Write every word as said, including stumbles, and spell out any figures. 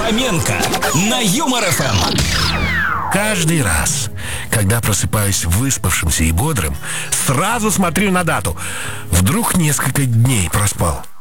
Фоменко на Юмор эф эм. Каждый раз, когда просыпаюсь выспавшимся и бодрым, сразу смотрю на дату. Вдруг несколько дней проспал.